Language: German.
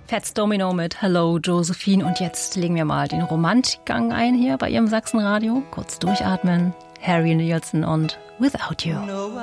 Fats Domino mit Hello Josephine. Und jetzt legen wir mal den Romantikgang ein hier bei Ihrem Sachsenradio. Kurz durchatmen. Harry Nilsson und Without You.